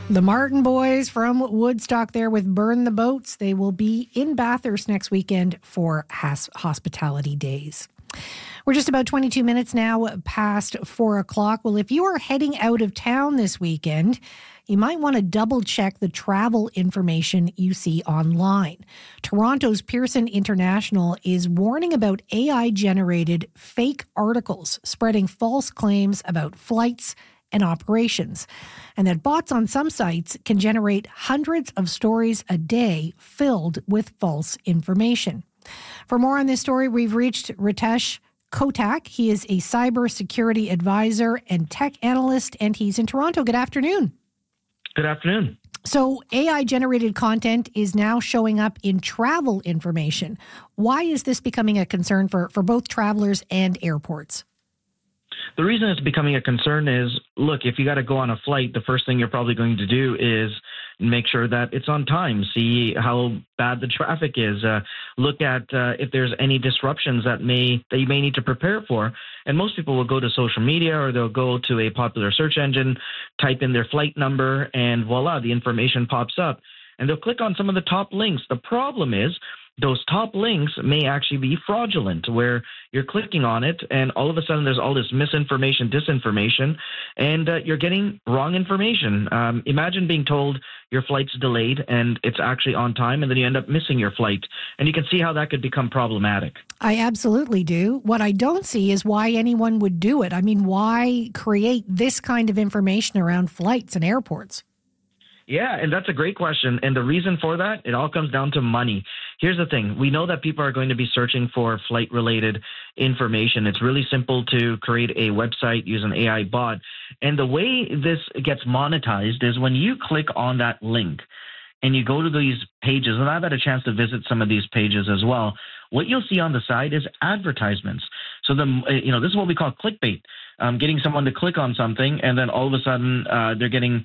The Martin Boys from Woodstock there with Burn the Boats. They will be in Bathurst next weekend for Hospitality Days. We're just about 22 minutes now past 4 o'clock. Well, if you are heading out of town this weekend, you might want to double check the travel information you see online. Toronto's Pearson International is warning about AI-generated fake articles spreading false claims about flights and operations, and that bots on some sites can generate hundreds of stories a day filled with false information. For more on this story, we've reached Ritesh Kotak. He is a cybersecurity advisor and tech analyst, and he's in Toronto. Good afternoon. Good afternoon. So AI-generated content is now showing up in travel information. Why is this becoming a concern for both travelers and airports? The reason it's becoming a concern is, look, if you got to go on a flight, the first thing you're probably going to do is make sure that it's on time, see how bad the traffic is, look at if there's any disruptions that you may need to prepare for. And most people will go to social media or they'll go to a popular search engine, type in their flight number, and voila, the information pops up. And they'll click on some of the top links. The problem is, those top links may actually be fraudulent, where you're clicking on it and all of a sudden there's all this misinformation, disinformation, and you're getting wrong information. Imagine being told your flight's delayed and it's actually on time, and then you end up missing your flight. And you can see how that could become problematic. I absolutely do. What I don't see is why anyone would do it. I mean, why create this kind of information around flights and airports? Yeah, and that's a great question. And the reason for that, it all comes down to money. Here's the thing. We know that people are going to be searching for flight-related information. It's really simple to create a website, use an AI bot. And the way this gets monetized is when you click on that link and you go to these pages, and I've had a chance to visit some of these pages as well, what you'll see on the side is advertisements. So this is what we call clickbait, getting someone to click on something, and then all of a sudden they're getting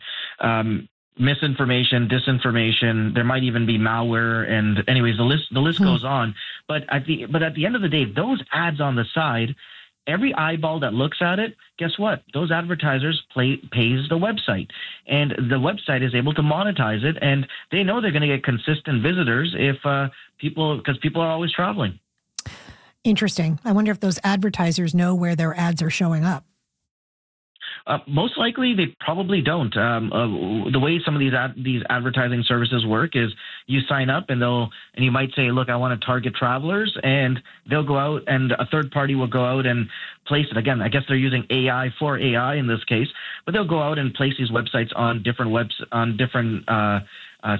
misinformation, disinformation. There might even be malware, and anyways, the list goes on. But at the end of the day, those ads on the side, every eyeball that looks at it, guess what? Those advertisers pays the website, and the website is able to monetize it, and they know they're going to get consistent visitors because people are always traveling. Interesting. I wonder if those advertisers know where their ads are showing up. Most likely, they probably don't. The way some of these advertising services work is you sign up and you might say, look, I want to target travelers, and they'll go out and a third party will go out and place it. Again, I guess they're using AI for AI in this case, but they'll go out and place these websites on different